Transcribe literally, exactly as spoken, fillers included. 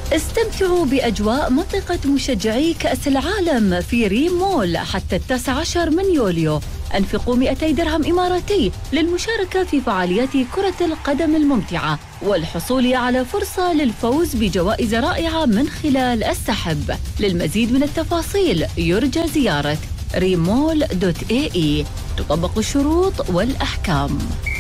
استمتعوا بأجواء منطقة مشجعي كأس العالم في ريم مول حتى التاسع عشر من يوليو. أنفقوا مئتي درهم إماراتي للمشاركة في فعاليات كرة القدم الممتعة والحصول على فرصة للفوز بجوائز رائعة من خلال السحب. للمزيد من التفاصيل يرجى زيارة ريمول دوت اي اي. تطبق الشروط والأحكام.